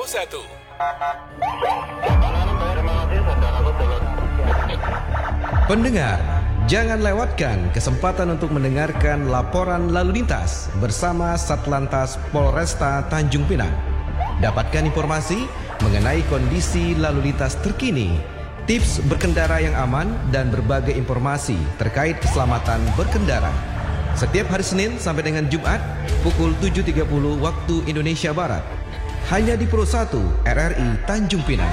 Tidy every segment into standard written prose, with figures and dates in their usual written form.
1. Pendengar, jangan lewatkan kesempatan untuk mendengarkan laporan lalu lintas bersama Satlantas Polresta Tanjung Pinang. Dapatkan informasi mengenai kondisi lalu lintas terkini, tips berkendara yang aman, dan berbagai informasi terkait keselamatan berkendara. Setiap hari Senin sampai dengan Jumat, pukul 7.30 waktu Indonesia Barat. Hanya di Pro 1 RRI Tanjung Pinang.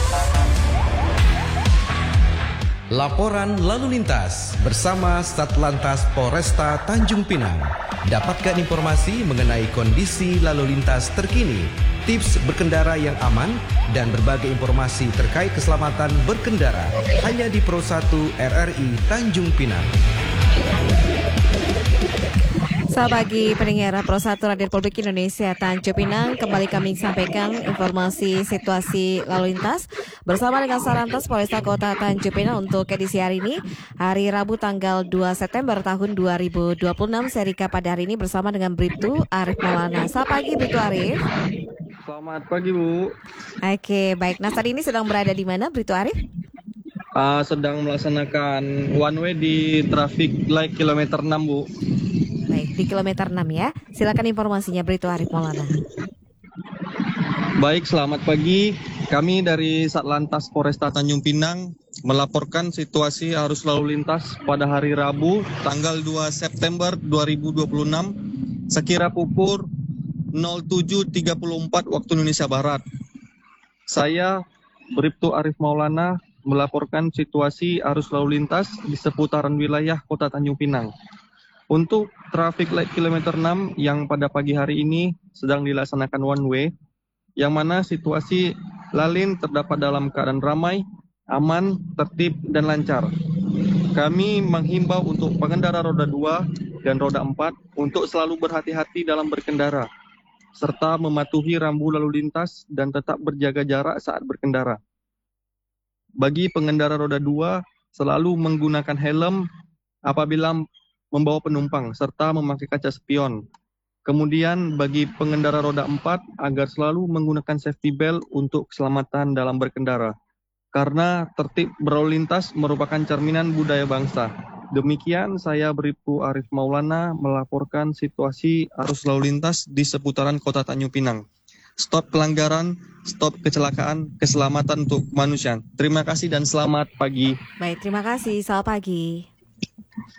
Laporan lalu lintas bersama Satlantas Polresta Tanjung Pinang. Dapatkan informasi mengenai kondisi lalu lintas terkini, tips berkendara yang aman, dan berbagai informasi terkait keselamatan berkendara. Hanya di Pro 1 RRI Tanjung Pinang. Selamat pagi pendengar Pro 1 Radio Republik Indonesia Tanjung Pinang. Kembali kami sampaikan informasi situasi lalu lintas bersama dengan Satlantas Polresta Kota Tanjung Pinang untuk edisi hari ini, hari Rabu tanggal 2 September tahun 2026. Serika pada hari ini bersama dengan Bribtu Arif Maulana. Selamat pagi Bribtu Arif. Selamat pagi Bu. Oke, baik. Nah, saat ini sedang berada di mana Bribtu Arif? Sedang melaksanakan one way di traffic light kilometer 6 Bu. Baik, di kilometer 6 ya. Silakan informasinya Bribtu Arif Maulana. Baik, selamat pagi. Kami dari Satlantas Polresta Tanjung Pinang melaporkan situasi arus lalu lintas pada hari Rabu tanggal 2 September 2026 sekira pukul 07.34 waktu Indonesia Barat. Saya, Bribtu Arif Maulana, melaporkan situasi arus lalu lintas di seputaran wilayah Kota Tanjung Pinang. Untuk traffic light kilometer 6 yang pada pagi hari ini sedang dilaksanakan one way, yang mana situasi lalin terdapat dalam keadaan ramai, aman, tertib, dan lancar. Kami menghimbau untuk pengendara roda 2 dan roda 4 untuk selalu berhati-hati dalam berkendara, serta mematuhi rambu lalu lintas dan tetap berjaga jarak saat berkendara. Bagi pengendara roda 2, selalu menggunakan helm apabila membawa penumpang, serta memakai kaca spion. Kemudian bagi pengendara roda 4, agar selalu menggunakan safety belt untuk keselamatan dalam berkendara. Karena tertib berlalu lintas merupakan cerminan budaya bangsa. Demikian saya Bribtu Arif Maulana melaporkan situasi arus lalu lintas di seputaran Kota Tanjung Pinang. Stop pelanggaran, stop kecelakaan, keselamatan untuk manusia. Terima kasih dan selamat pagi. Baik, terima kasih. Selamat pagi.